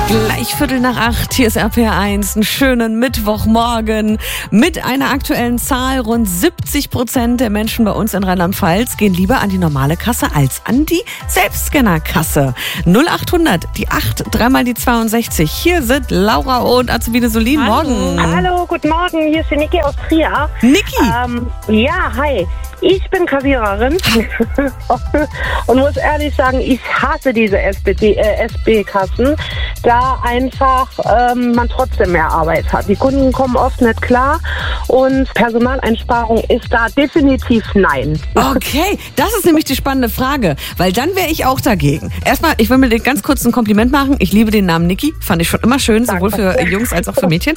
Gleich 7:45, hier ist RPR1, einen schönen Mittwochmorgen mit einer aktuellen Zahl. Rund 70% der Menschen bei uns in Rheinland-Pfalz gehen lieber an die normale Kasse als an die Selbstscannerkasse. 0800, die 8, dreimal die 62. Hier sind Laura und Azubine Solin. Morgen. Hallo, guten Morgen, hier ist die Niki aus Trier. Niki? Ja, hi. Ich bin Kassiererin und muss ehrlich sagen, ich hasse diese SB-Kassen, da einfach man trotzdem mehr Arbeit hat. Die Kunden kommen oft nicht klar und Personaleinsparung ist da definitiv nein. Okay, das ist nämlich die spannende Frage, weil dann wäre ich auch dagegen. Erstmal, ich will mir dir ganz kurz ein Kompliment machen. Ich liebe den Namen Niki, fand ich schon immer schön, sowohl für Jungs als auch für Mädchen.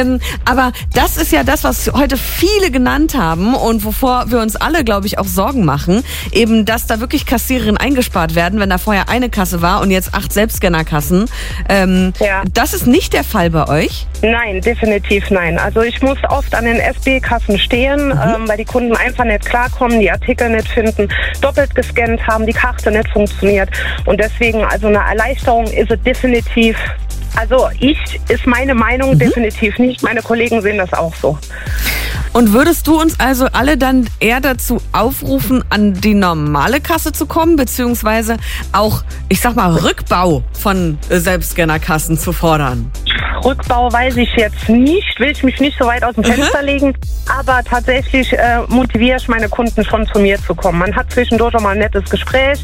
Aber das ist ja das, was heute viele genannt haben und wovor wir uns alle, glaube ich, auch Sorgen machen, eben, dass da wirklich Kassiererinnen eingespart werden, wenn da vorher eine Kasse war und jetzt 8 Selbstscannerkassen. Ja. Das ist nicht der Fall bei euch? Nein, definitiv nein. Also ich muss oft an den SB-Kassen stehen, weil die Kunden einfach nicht klarkommen, die Artikel nicht finden, doppelt gescannt haben, die Karte nicht funktioniert. Und deswegen, also eine Erleichterung ist es definitiv. Also ist meine Meinung definitiv nicht. Meine Kollegen sehen das auch so. Und würdest du uns also alle dann eher dazu aufrufen, an die normale Kasse zu kommen, beziehungsweise auch, ich sag mal, Rückbau von Selbstscannerkassen zu fordern? Rückbau weiß ich jetzt nicht, will ich mich nicht so weit aus dem Fenster legen, aber tatsächlich motiviere ich meine Kunden schon zu mir zu kommen. Man hat zwischendurch auch mal ein nettes Gespräch,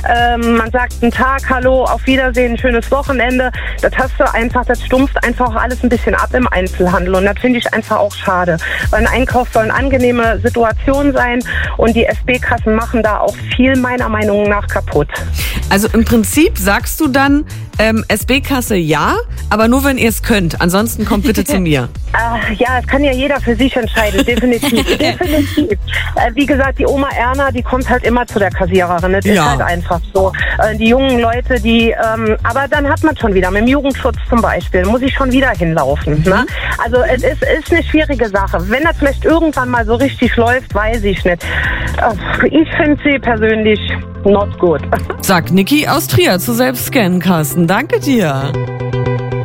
man sagt einen Tag, hallo, auf Wiedersehen, ein schönes Wochenende. Das hast du einfach, das stumpft einfach auch alles ein bisschen ab im Einzelhandel und das finde ich einfach auch schade, weil ein Einkauf soll eine angenehme Situation sein und die SB-Kassen machen da auch viel meiner Meinung nach kaputt. Also im Prinzip sagst du dann, SB-Kasse ja, aber nur wenn ihr es könnt. Ansonsten kommt bitte zu mir. Ja, es kann ja jeder für sich entscheiden, definitiv. Definitiv. Wie gesagt, die Oma Erna, die kommt halt immer zu der Kassiererin. Das ist halt einfach so. Die jungen Leute, aber dann hat man schon wieder, mit dem Jugendschutz zum Beispiel, muss ich schon wieder hinlaufen. Ne? Also es ist eine schwierige Sache. Wenn das vielleicht irgendwann mal so richtig läuft, weiß ich nicht. Ich finde sie persönlich not good. Sagt Niki aus Trier zu Selbstscannerkassen. Danke dir.